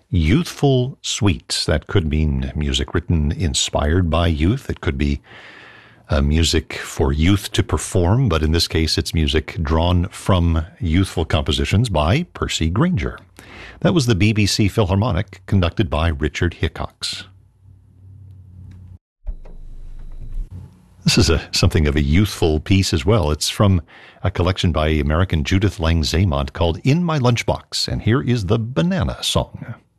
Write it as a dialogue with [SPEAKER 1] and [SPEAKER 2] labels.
[SPEAKER 1] Youthful suites. That could mean music written inspired by youth. It could be music for youth to perform, but in this case, it's music drawn from youthful compositions by Percy Grainger. That was the BBC Philharmonic, conducted by Richard Hickox. This is something of a youthful piece as well. It's from a collection by American Judith Lang Zamont called In My Lunchbox, and here is the Banana Song.